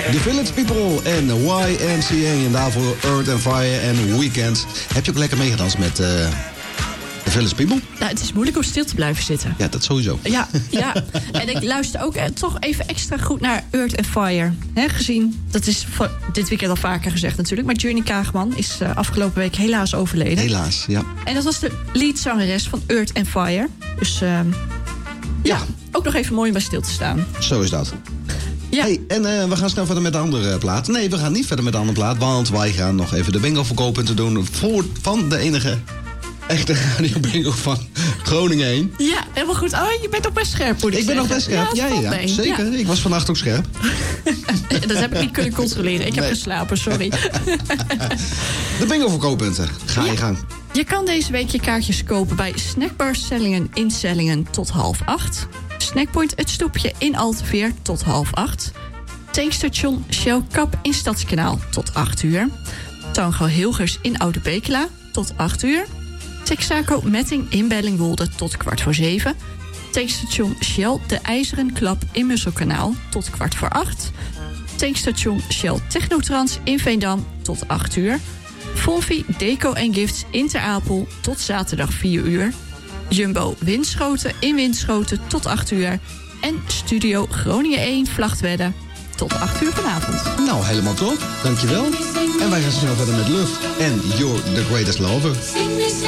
The Village People en YMCA. En daarvoor Earth and Fire en Weekend. Heb je ook lekker meegedanst met The Village People? Nou, het is moeilijk om stil te blijven zitten. Ja, dat sowieso. Ja. En ik luister ook toch even extra goed naar Earth and Fire. Gezien, dat is dit weekend al vaker gezegd natuurlijk. Maar Journey Kaagman is afgelopen week helaas overleden. Helaas, ja. En dat was de leadzangeres van Earth and Fire. Dus ja, ook nog even mooi om bij stil te staan. Zo is dat. Ja. Hey, en we gaan snel verder met de andere plaat. Nee, we gaan niet verder met de andere plaat. Want wij gaan nog even de bingo-verkooppunten doen van de enige echte radio bingo van Groningen 1. Ja, helemaal goed. Oh, je bent nog best scherp, moet ik ben nog best scherp. Ja, zeker. Ja. Ik was vannacht ook scherp. Dat heb ik niet kunnen controleren. Ik heb geslapen, sorry. De bingo-verkooppunten. Ga je gang. Je kan deze week je kaartjes kopen bij Snackbar Sellingen in Sellingen tot 7:30. Snackpoint Het Stoepje in Alteveer tot 7:30. Tankstation Shell Kap in Stadskanaal tot 8:00. Tango Hilgers in Oude Pekela tot 8:00. Texaco Metting in Bellingwolde tot 6:15. Tankstation Shell De IJzeren Klap in Musselkanaal tot 7:15. Tankstation Shell Technotrans in Veendam tot 8:00. Volvi Deco en Gifts in Ter Apel tot zaterdag 4:00. Jumbo Winschoten in Winschoten tot 8:00. En Studio Groningen 1 Vlachtwedde tot 8:00 vanavond. Nou, helemaal top. Dankjewel. En wij gaan snel verder met Love en You're the Greatest Lover.